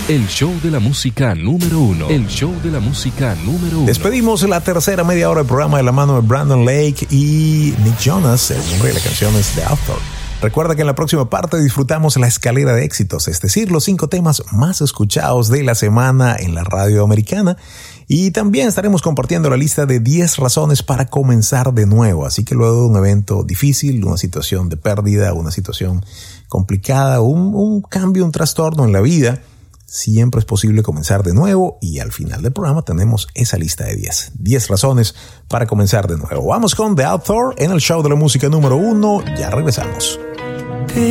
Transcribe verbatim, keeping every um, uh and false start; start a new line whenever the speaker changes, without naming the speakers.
El show de la música número uno. El show de la música número uno.
Despedimos la tercera media hora del programa de la mano de Brandon Lake y Nick Jonas. El nombre de la canción es The Author. Recuerda que en la próxima parte disfrutamos la escalera de éxitos, es decir, los cinco temas más escuchados de la semana en la radio americana. Y también estaremos compartiendo la lista de diez razones para comenzar de nuevo. Así que luego de un evento difícil, una situación de pérdida, una situación complicada, un, un cambio, un trastorno en la vida, siempre es posible comenzar de nuevo. Y al final del programa tenemos esa lista de diez. diez razones para comenzar de nuevo. Vamos con The Author en el show de la música número uno. Ya regresamos.